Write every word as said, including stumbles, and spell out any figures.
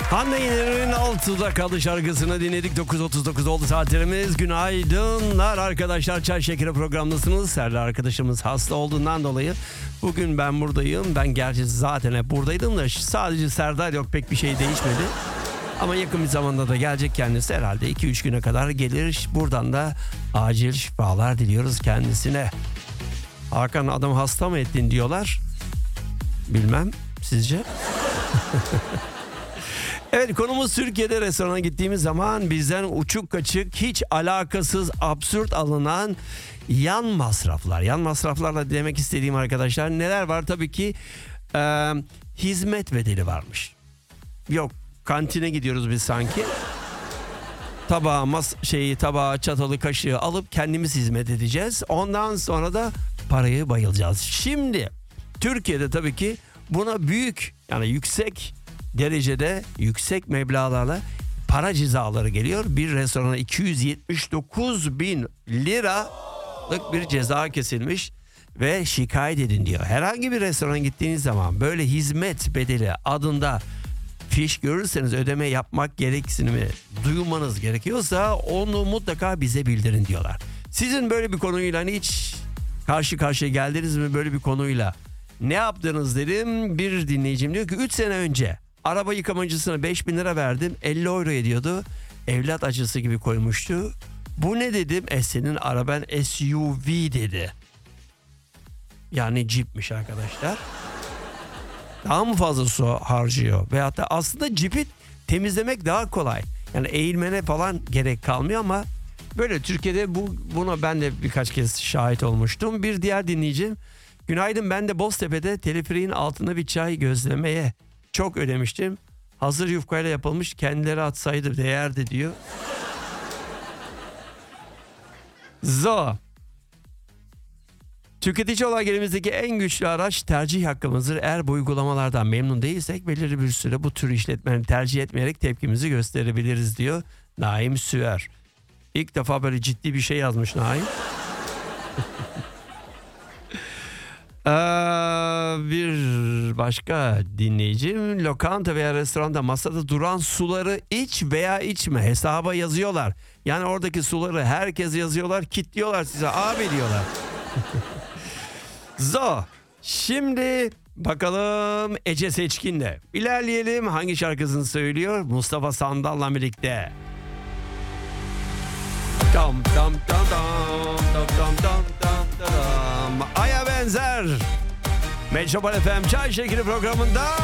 Hande Yener'in Altıda Kaldı şarkısını dinledik. dokuz otuz dokuz oldu saatlerimiz. Günaydınlar arkadaşlar. Çay Şekeri programdasınız. Serdar arkadaşımız hasta olduğundan dolayı bugün ben buradayım. Ben gerçi zaten hep buradaydım da sadece Serdar yok, pek bir şey değişmedi. Ama yakın bir zamanda da gelecek kendisi, herhalde iki üç güne kadar gelir. Buradan da acil şifalar diliyoruz kendisine. Hakan, adam hasta mı ettin diyorlar. Bilmem, sizce? Evet, konumuz Türkiye'de restorana gittiğimiz zaman bizden uçuk kaçık, hiç alakasız, absürt alınan yan masraflar. Yan masraflarla demek istediğim arkadaşlar neler var? Tabii ki e, hizmet bedeli varmış. Yok, kantine gidiyoruz biz sanki. Tabağı, mas şeyi, tabağı, çatalı, kaşığı alıp kendimiz hizmet edeceğiz. Ondan sonra da parayı bayılacağız. Şimdi Türkiye'de tabii ki buna büyük, yani yüksek derecede, yüksek meblağlarla para cezaları geliyor. Bir restorana iki yüz yetmiş dokuz bin liralık bir ceza kesilmiş ve şikayet edin diyor. Herhangi bir restorana gittiğiniz zaman böyle hizmet bedeli adında fiş görürseniz ödeme yapmak gereksinimi duymanız gerekiyorsa onu mutlaka bize bildirin diyorlar. Sizin böyle bir konuyla hiç karşı karşıya geldiniz mi, böyle bir konuyla? Ne yaptınız dedim. Bir dinleyicim diyor ki üç sene önce araba yıkamacısına beş bin lira verdim, elli euro ediyordu. Evlat acısı gibi koymuştu. Bu ne dedim? E senin araban S U V dedi. Yani Jeep'miş arkadaşlar. Daha mı fazla su harcıyor? Veyahut da aslında Jeep'i temizlemek daha kolay. Yani eğilmene falan gerek kalmıyor ama böyle Türkiye'de bu, buna ben de birkaç kez şahit olmuştum. Bir diğer dinleyicim, günaydın, ben de Boztepe'de teleferiğin altında bir çay gözlemeye çok ödemiştim. Hazır yufkayla yapılmış, kendileri atsaydı değerdi diyor. Zo. Tüketici olarak elimizdeki en güçlü araç tercih hakkımızdır. Eğer bu uygulamalardan memnun değilsek belirli bir süre bu tür işletmeleri tercih etmeyerek tepkimizi gösterebiliriz diyor Naim Süer. İlk defa böyle ciddi bir şey yazmış Naim. Ee, bir başka dinleyicim, lokanta veya restoranda masada duran suları iç veya içme hesaba yazıyorlar. Yani oradaki suları herkes yazıyorlar, kitliyorlar size abi diyorlar. Zo. Şimdi bakalım Ece Seçkin'le İlerleyelim. Hangi şarkısını söylüyor? Mustafa Sandal'la birlikte. Tam tam tam tam tam tam tam tam tam. Aya benzer. Metropol F M Çay Şekeri programında